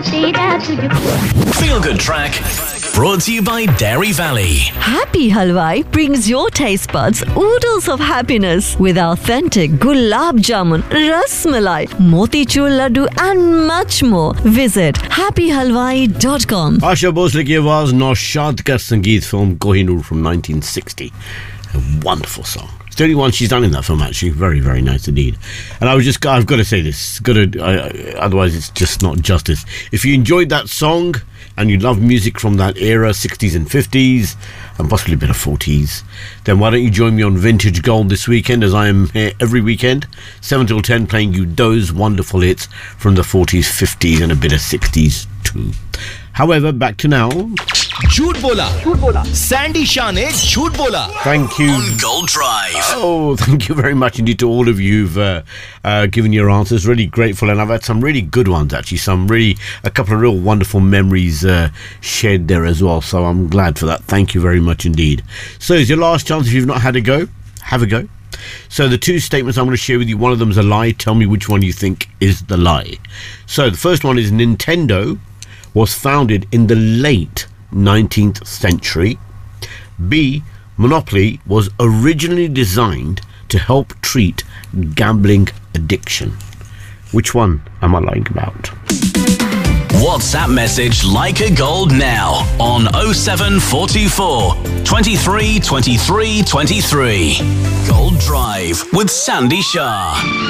Feel Good Track, brought to you by Dairy Valley. Happy Halwai brings your taste buds oodles of happiness with authentic gulab jamun, ras malai, motichur laddu and much more. Visit happyhalwai.com. Asha Bhosle की आवाज नौशाद का संगीत film Kohinoor from 1960. A wonderful song. It's the only one she's done in that film, actually. Very, very nice indeed. And I've got to say this. Otherwise, it's just not justice. If you enjoyed that song and you love music from that era, 60s and 50s, and possibly a bit of 40s, then why don't you join me on Vintage Gold this weekend, as I am here every weekend, 7 till 10, playing you those wonderful hits from the 40s, 50s, and a bit of 60s too. However, back to now. झूठ बोला Sandy Shah ने झूठ बोला. Thank you on Gold Drive. Oh, thank you very much indeed to all of you who've given your answers. Really grateful, and I've had some really good ones actually. A couple of real wonderful memories shared there as well, so I'm glad for that. Thank you very much indeed. So it's your last chance. If you've not had a go, have a go. So the two statements I'm going to share with you, one of them is a lie. Tell me which one you think is the lie. So the first one is Nintendo was founded in the late 19th century. B, Monopoly was originally designed to help treat gambling addiction. Which one am I lying about? WhatsApp message Like a Gold now on 07424 23 23 23. Gold Drive with Sandy Shah.